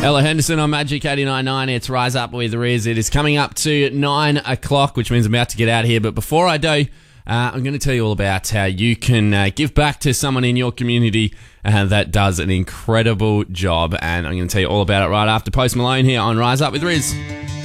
Ella Henderson on Magic 89.9. It's Rise Up with Riz. It is coming up to 9 o'clock, which means I'm about to get out of here. But before I do, I'm going to tell you all about how you can give back to someone in your community that does an incredible job. And I'm going to tell you all about it right after Post Malone here on Rise Up with Riz.